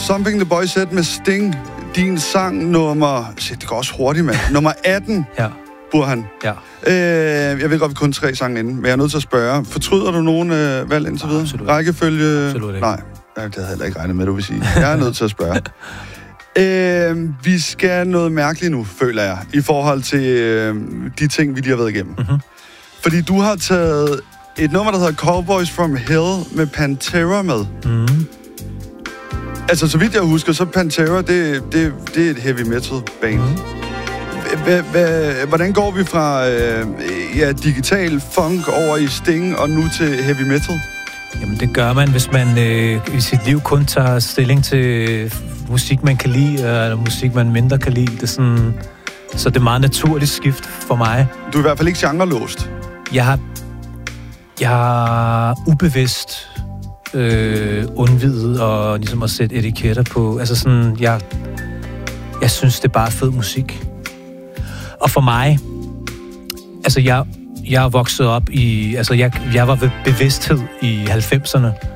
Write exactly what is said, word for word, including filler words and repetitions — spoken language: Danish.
Something the Boy Said med Sting. Din sang nummer... Shit, det går også hurtigt, mand. Nummer atten, ja. Burhan. Ja. Øh, jeg ved godt, vi kun tre sange inden, men jeg er nødt til at spørge. Fortryder du nogen øh, valg indtil videre? Absolut. Rækkefølge? Absolut ikke. Nej, det havde jeg heller ikke regnet med, du vil sige. Jeg er nødt til at spørge. øh, vi skal noget mærkeligt nu, føler jeg, i forhold til øh, de ting, vi lige har været igennem. Mm-hmm. Fordi du har taget et nummer, der hedder Cowboys from Hell med Pantera med. Mm. Altså, så vidt jeg husker, så Pantera, det, det, det er et heavy metal band. Mm. Hvordan går vi fra øh, ja, digital funk over i Sting og nu til heavy metal? Jamen, det gør man, hvis man øh, i sit liv kun tager stilling til musik, man kan lide, eller musik, man mindre kan lide. Det er sådan, så det er meget naturligt skift for mig. Du er i hvert fald ikke genrelåst. Jeg har, jeg har ubevidst øh, undvidet og ligesom at sætte etiketter på. Altså sådan, jeg, jeg synes, det er bare fed musik. Og for mig, altså jeg, jeg er vokset op i, altså jeg, jeg var ved bevidsthed i halvfemserne,